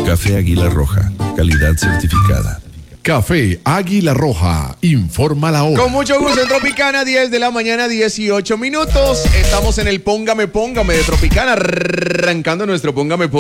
Café Águila Roja, calidad certificada. Café Águila Roja, informa la hora. Con mucho gusto en Tropicana, 10 de la mañana, 18 minutos. Estamos en el Póngame de Tropicana, arrancando nuestro Póngame.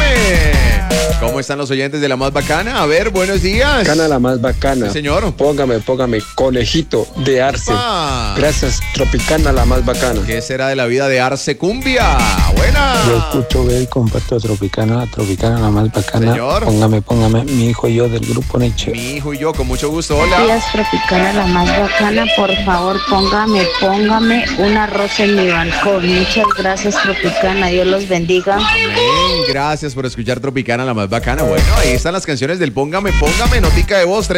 ¿Cómo están los oyentes de La Más Bacana? A ver, buenos días. Bacana, La Más Bacana. Sí, señor. Póngame, conejito de Arce. ¡Opa! Gracias, Tropicana, La Más Bacana. ¿Qué será de la vida de Arce Cumbia? Buena. Yo escucho, veo y comparto Tropicana, La Más Bacana. Señor. Póngame, mi hijo y yo del grupo Nietzsche. Mi hijo y yo, con mucho gusto. Hola. Buenos días, Tropicana, La Más Bacana. Por favor, póngame un arroz en mi balcón. Muchas gracias, Tropicana. Dios los bendiga. Amén. Gracias por escuchar Tropicana, La Más Bacana. Bueno, ahí están las canciones del Póngame, notica de voz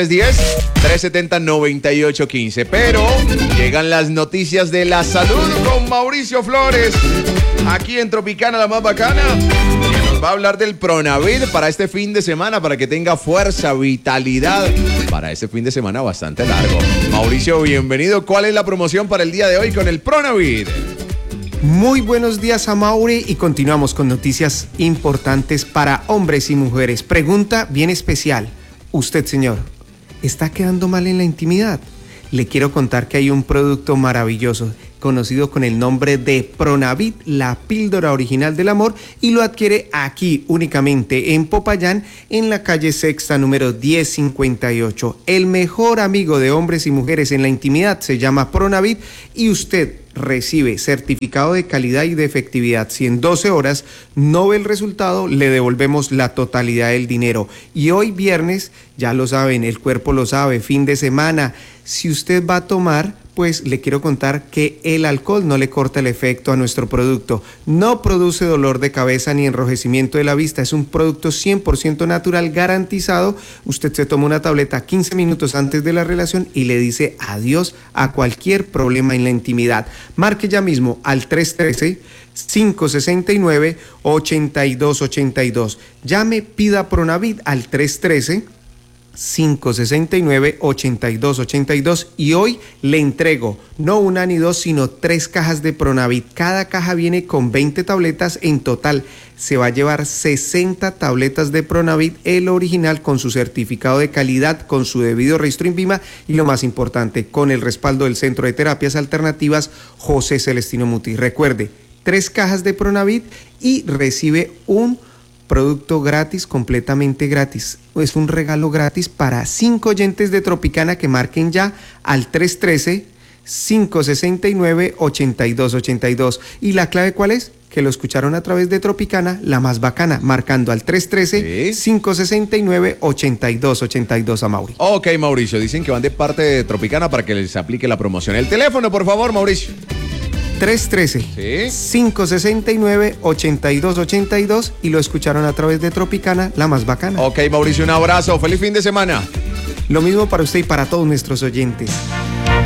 310-370-9815. Pero llegan las noticias de la salud con Mauricio Flores, aquí en Tropicana, La Más Bacana, que nos va a hablar del Pronavit para este fin de semana, para que tenga fuerza, vitalidad, para este fin de semana bastante largo. Mauricio, bienvenido. ¿Cuál es la promoción para el día de hoy con el Pronavit? Muy buenos días a Mauri y continuamos con noticias importantes para hombres y mujeres. Pregunta bien especial. Usted, señor, ¿está quedando mal en la intimidad? Le quiero contar que hay un producto maravilloso conocido con el nombre de Pronavit, la píldora original del amor, y lo adquiere aquí únicamente en Popayán, en la calle Sexta número 1058. El mejor amigo de hombres y mujeres en la intimidad se llama Pronavit y usted recibe certificado de calidad y de efectividad. Si en 12 horas no ve el resultado, le devolvemos la totalidad del dinero. Y hoy viernes, ya lo saben, el cuerpo lo sabe, fin de semana, si usted va a tomar, pues le quiero contar que el alcohol no le corta el efecto a nuestro producto. No produce dolor de cabeza ni enrojecimiento de la vista. Es un producto 100% natural, garantizado. Usted se toma una tableta 15 minutos antes de la relación y le dice adiós a cualquier problema en la intimidad. Marque ya mismo al 313-569-8282. Llame, pida Pronavit al 313-569-8282 y hoy le entrego no una ni dos, sino 3 cajas de Pronavit. Cada caja viene con 20 tabletas. En total se va a llevar 60 tabletas de Pronavit, el original, con su certificado de calidad, con su debido registro INVIMA y, lo más importante, con el respaldo del Centro de Terapias Alternativas José Celestino Muti. Recuerde, 3 cajas de Pronavit y recibe un producto gratis, completamente gratis. Es un regalo gratis para 5 oyentes de Tropicana que marquen ya al 313-569-8282. ¿Y la clave cuál es? Que lo escucharon a través de Tropicana, La Más Bacana, marcando al 313-569-8282 a Mauri. Ok, Mauricio, dicen que van de parte de Tropicana para que les aplique la promoción. El teléfono, por favor, Mauricio. 313-569-8282 y lo escucharon a través de Tropicana, La Más Bacana. Ok, Mauricio, un abrazo. Feliz fin de semana. Lo mismo para usted y para todos nuestros oyentes.